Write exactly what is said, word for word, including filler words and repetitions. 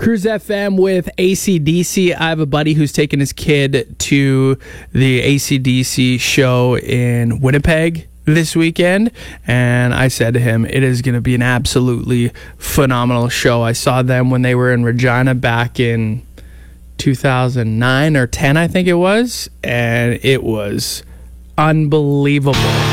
Cruise F M with A C D C. I have a buddy who's taking his kid to the A C D C show in Winnipeg this weekend, and I said to him, it is going to be an absolutely phenomenal show. I saw them when they were in Regina back in two thousand nine or ten, I think it was, and it was unbelievable.